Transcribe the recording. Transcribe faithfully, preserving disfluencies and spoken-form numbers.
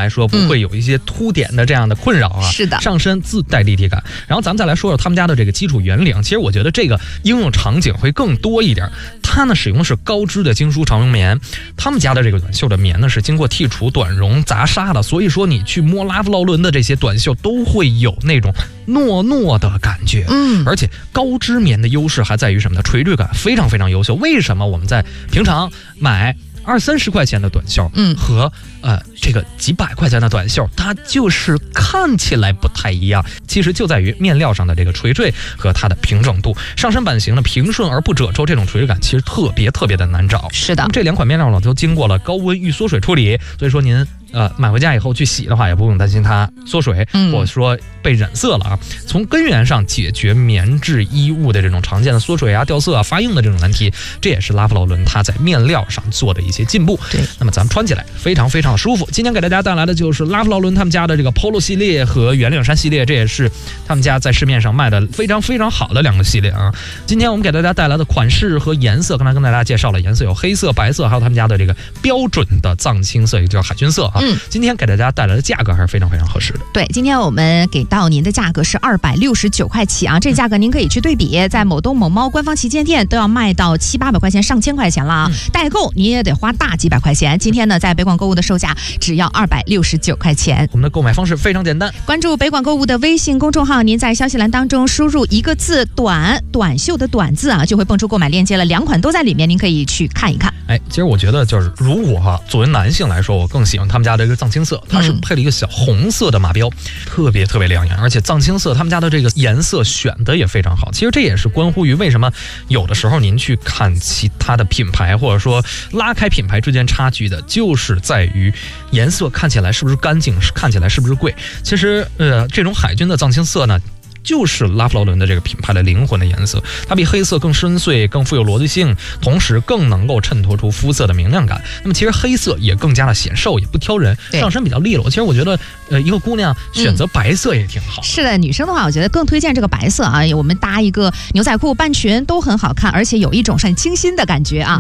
来说不会有一些凸点的这样的困扰啊。 嗯、是的， 上身自带立体感。然后咱们再来说说他们家的这个基础原理，其实我觉得这个应用场景会更多一点。它呢使用的是高织的精梳长绒棉，他们家的这个短袖的棉呢是经过剔除短绒杂纱的，所以说你去摸拉夫劳伦的这些短袖都会有那种糯糯的感觉。 嗯， 而且高织棉的优势还在于什么呢？垂坠感非常非常优秀。为什么我们在平常买二三十块钱的短袖， 嗯， 和呃这个几百块钱的短袖，它就是看起来不太一样。其实就在于面料上的这个垂坠和它的平整度。上身版型呢平顺而不褶皱，这种垂坠感其实特别特别的难找。 是的， 这两款面料呢都经过了高温预缩水处理，所以说您呃买回家以后去洗的话，也不用担心它缩水， 嗯、 或者说被染色了啊。从根源上解决棉质衣物的这种常见的缩水啊、掉色啊、发硬的这种难题，这也是拉夫劳伦它在面料上做的一些进步。 对， 那么咱们穿起来非常非常的舒服。今天给大家带来的就是拉夫劳伦他们家的这个 Polo 系列和圆领衫系列，这也是他们家在市面上卖的非常非常好的两个系列啊。今天我们给大家带来的款式和颜色，刚才跟大家介绍了颜色有黑色、白色，还有他们家的这个标准的藏青色，也叫海军色啊。 嗯， 今天给大家带来的价格还是非常非常合适的。 对，今天我们给到您的价格是二百六十九块起啊，这价格您可以去对比，在某东某猫官方旗舰店都要卖到七八百块钱、上千块钱了啊，嗯、代购你也得花大几百块钱。今天呢，在北广购物的售价只要二百六十九块钱。 我们的购买方式非常简单， 关注北广购物的微信公众号，您在消息栏当中输入一个字“短”，短袖的“短”字啊，就会蹦出购买链接了，两款都在里面，您可以去看一看。 哎，其实我觉得就是，如果哈、啊、作为男性来说，我更喜欢他们家的这个藏青色，它是配了一个小红色的马标，嗯、特别特别亮眼，而且藏青色他们家的这个颜色选的也非常好。其实这也是关乎于为什么有的时候您去看其他的品牌，或者说拉开品牌之间差距的，就是在于颜色看起来是不是干净，看起来是不是贵。其实呃，这种海军的藏青色呢，就是拉夫劳伦的这个品牌的灵魂的颜色，它比黑色更深邃、更富有逻辑性，同时更能够衬托出肤色的明亮感。那么其实黑色也更加的显瘦，也不挑人，上身比较利落。其实我觉得，呃，一个姑娘选择白色也挺好、嗯。 是的，女生的话，我觉得更推荐这个白色啊，我们搭一个牛仔裤、半裙都很好看，而且有一种很清新的感觉啊。